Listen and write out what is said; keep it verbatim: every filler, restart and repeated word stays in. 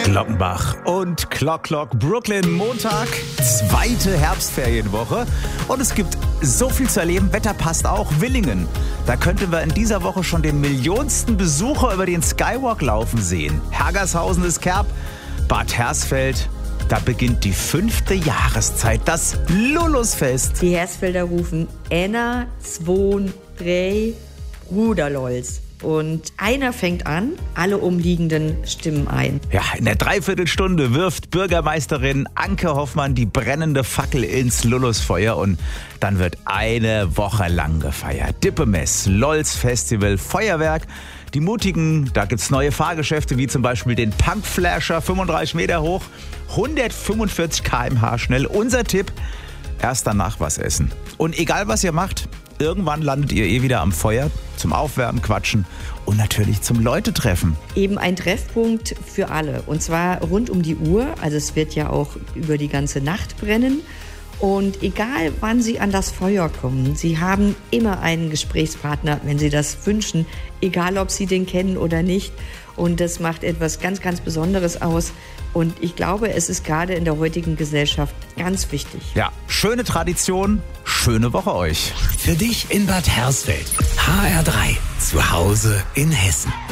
Glockenbach und Clock Clock Brooklyn. Montag, zweite Herbstferienwoche. Und es gibt so viel zu erleben. Wetter passt auch. Willingen. Da könnten wir in dieser Woche schon den millionsten Besucher über den Skywalk laufen sehen. Hergershausen ist Kerb. Bad Hersfeld. Da beginnt die fünfte Jahreszeit, das Lulusfest. Die Hersfelder rufen Enna, Zwon, Drei, Bruderlols. Und einer fängt an, alle Umliegenden stimmen ein. Ja, in der Dreiviertelstunde wirft Bürgermeisterin Anke Hoffmann die brennende Fackel ins Lulusfeuer und dann wird eine Woche lang gefeiert. Dippemess, Lols Festival, Feuerwerk. Die Mutigen, da gibt's neue Fahrgeschäfte, wie zum Beispiel den Punkflasher, fünfunddreißig Meter hoch, hundertfünfundvierzig Kilometer pro Stunde schnell. Unser Tipp, erst danach was essen. Und egal was ihr macht, irgendwann landet ihr eh wieder am Feuer zum Aufwärmen, Quatschen und natürlich zum Leute-Treffen. Eben ein Treffpunkt für alle und zwar rund um die Uhr. Also es wird ja auch über die ganze Nacht brennen. Und egal, wann Sie an das Feuer kommen, Sie haben immer einen Gesprächspartner, wenn Sie das wünschen, egal ob Sie den kennen oder nicht. Und das macht etwas ganz, ganz Besonderes aus. Und ich glaube, es ist gerade in der heutigen Gesellschaft ganz wichtig. Ja, schöne Tradition, schöne Woche euch. Für dich in Bad Hersfeld. H R drei, zu Hause in Hessen.